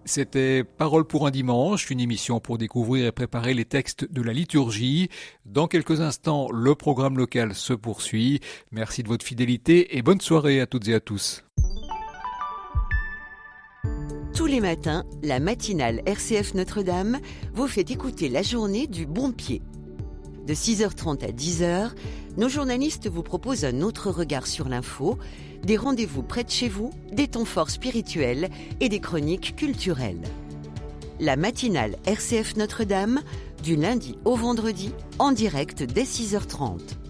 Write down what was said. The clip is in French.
C'était Parole pour un dimanche, une émission pour découvrir et préparer les textes de la liturgie. Dans quelques instants, le programme local se poursuit. Merci de votre fidélité et bonne soirée à toutes et à tous. Tous les matins, la matinale RCF Notre-Dame vous fait écouter la journée du bon pied. De 6h30 à 10h, nos journalistes vous proposent un autre regard sur l'info, des rendez-vous près de chez vous, des temps forts spirituels et des chroniques culturelles. La matinale RCF Notre-Dame, du lundi au vendredi, en direct dès 6h30.